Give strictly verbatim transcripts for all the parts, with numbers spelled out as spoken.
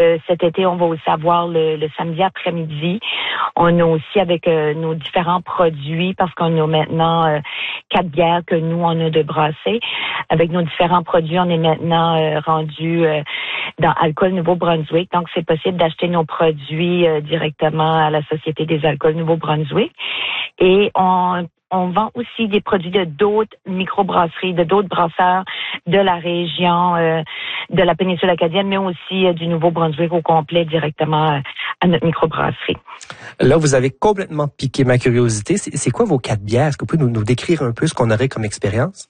euh, cet été, on va aussi avoir le, le samedi après-midi. On a aussi avec euh, nos différents produits, parce qu'on a maintenant euh, quatre bières que nous, on a de brasser. Avec nos différents produits, on est maintenant euh, rendu euh, dans Alcool Nouveau-Brunswick. Donc, c'est possible d'acheter nos produits euh, directement à la Société des alcools Nouveau-Brunswick. Et on On vend aussi des produits de d'autres microbrasseries, de d'autres brasseurs de la région, euh, de la péninsule acadienne, mais aussi euh, du Nouveau-Brunswick au complet directement euh, à notre microbrasserie. Là, vous avez complètement piqué ma curiosité. C'est, c'est quoi vos quatre bières? Est-ce que vous pouvez nous, nous décrire un peu ce qu'on aurait comme expérience?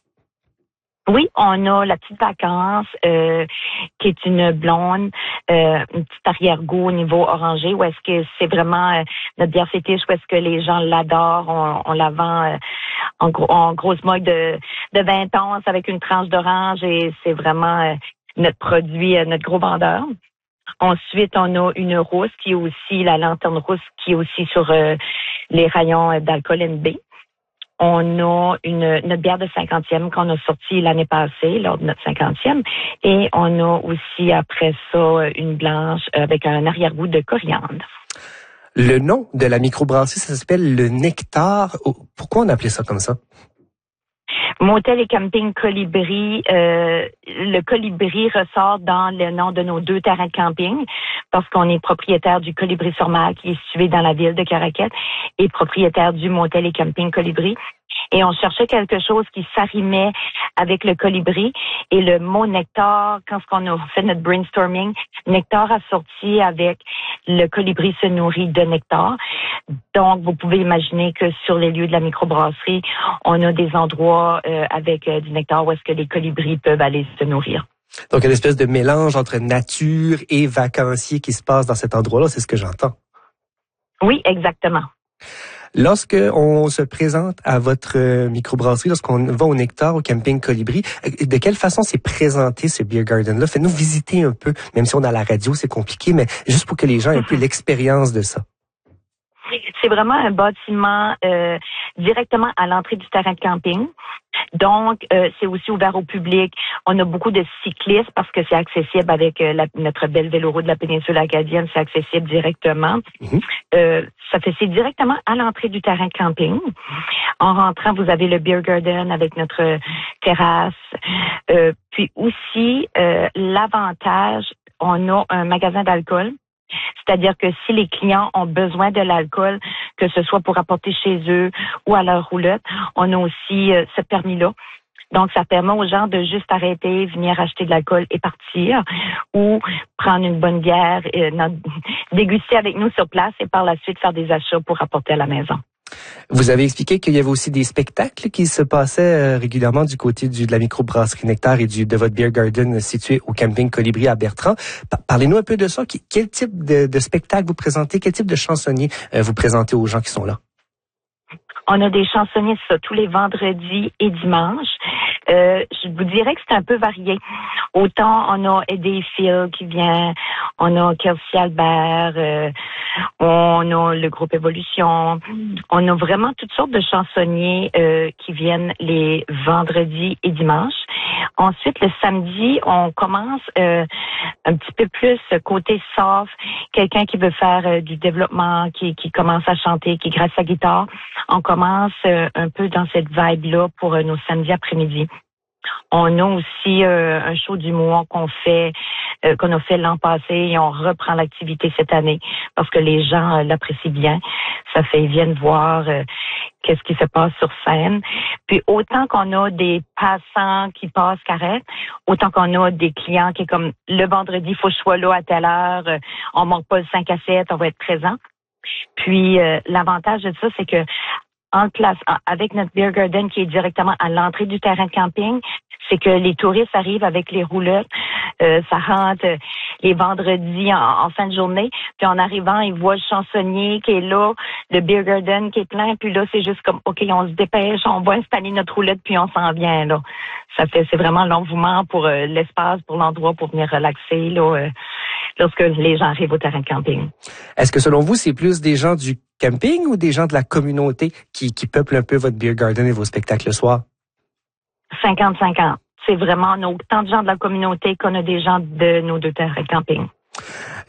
Oui, on a la petite vacance, euh, qui est une blonde, euh, une petite arrière-goût au niveau orangé, où est-ce que c'est vraiment euh, notre bière fétiche, où est-ce que les gens l'adorent, on, on la vend euh, en, gros, en grosse mug de, de vingt onces avec une tranche d'orange, et c'est vraiment euh, notre produit, euh, notre gros vendeur. Ensuite, on a une rousse qui est aussi, la lanterne rousse, qui est aussi sur euh, les rayons euh, d'alcool N B. On a une notre bière de cinquantième qu'on a sortie l'année passée, lors de notre cinquantième. Et on a aussi, après ça, une blanche avec un arrière-goût de coriandre. Le nom de la microbrasserie, ça s'appelle le Nectar. Pourquoi on appelait ça comme ça? Motel et camping Colibri. Euh, le Colibri ressort dans le nom de nos deux terrains de camping, parce qu'on est propriétaire du Colibri-sur-Mer, qui est situé dans la ville de Caraquette, et propriétaire du Motel et camping Colibri. Et on cherchait quelque chose qui s'arrimait avec le colibri. Et le mot nectar, quand on a fait notre brainstorming, nectar a sorti avec le colibri se nourrit de nectar. Donc, vous pouvez imaginer que sur les lieux de la microbrasserie, on a des endroits euh, avec euh, du nectar où est-ce que les colibris peuvent aller se nourrir. Donc, une espèce de mélange entre nature et vacancier qui se passe dans cet endroit-là, c'est ce que j'entends. Oui, exactement. Lorsque on se présente à votre microbrasserie, lorsqu'on va au Nectar, au camping Colibri, de quelle façon c'est présenté ce beer garden-là? Faites-nous visiter un peu, même si on est à la radio, c'est compliqué, mais juste pour que les gens aient un peu l'expérience de ça. C'est vraiment un bâtiment euh, directement à l'entrée du terrain de camping. Donc, euh, c'est aussi ouvert au public. On a beaucoup de cyclistes parce que c'est accessible avec euh, la, notre belle véloroute de la péninsule acadienne. C'est accessible directement. Mm-hmm. Euh, ça fait c'est directement à l'entrée du terrain de camping. En rentrant, vous avez le beer garden avec notre terrasse. Euh, puis aussi, euh, l'avantage, on a un magasin d'alcool. C'est-à-dire que si les clients ont besoin de l'alcool, que ce soit pour apporter chez eux ou à leur roulotte, on a aussi euh, ce permis-là. Donc, ça permet aux gens de juste arrêter, venir acheter de l'alcool et partir, ou prendre une bonne bière, et, euh, déguster avec nous sur place et par la suite faire des achats pour apporter à la maison. Vous avez expliqué qu'il y avait aussi des spectacles qui se passaient régulièrement du côté du, de la microbrasserie Nectar et du, de votre beer garden situé au camping Colibri à Bertrand. Parlez-nous un peu de ça. Quel type de, de spectacle vous présentez? Quel type de chansonnier vous présentez aux gens qui sont là? On a des chansonniers ça, tous les vendredis et dimanches. Euh, je vous dirais que c'est un peu varié. Autant on a Eddie Phil qui vient, on a Kelsey Albert, euh, on a le groupe Évolution. On a vraiment toutes sortes de chansonniers euh, qui viennent les vendredis et dimanches. Ensuite, le samedi, on commence euh, un petit peu plus côté soft, quelqu'un qui veut faire euh, du développement, qui, qui commence à chanter, qui gratte sa guitare. On commence euh, un peu dans cette vibe-là pour euh, nos samedis après-midi. On a aussi euh, un show d'humour qu'on fait, euh, qu'on a fait l'an passé et on reprend l'activité cette année parce que les gens euh, l'apprécient bien. Ça fait, ils viennent voir euh, qu'est-ce qui se passe sur scène. Puis autant qu'on a des passants qui passent carrette, autant qu'on a des clients qui est comme le vendredi, il faut que je sois là à telle heure, euh, on manque pas le cinq à sept, on va être présent. Puis euh, l'avantage de ça, c'est que en place, avec notre beer garden qui est directement à l'entrée du terrain de camping, c'est que les touristes arrivent avec les roulottes, euh, ça rentre les vendredis en, en fin de journée, puis en arrivant, ils voient le chansonnier qui est là, le beer garden qui est plein, puis là, c'est juste comme, OK, on se dépêche, on va installer notre roulotte, puis on s'en vient, là. Ça fait, c'est vraiment l'engouement pour euh, l'espace, pour l'endroit, pour venir relaxer, là, euh, lorsque les gens arrivent au terrain de camping. Est-ce que selon vous, c'est plus des gens du camping ou des gens de la communauté qui, qui peuplent un peu votre beer garden et vos spectacles le soir? cinquante cinquante. C'est vraiment, on a autant de gens de la communauté qu'on a des gens de nos deux terrains de camping.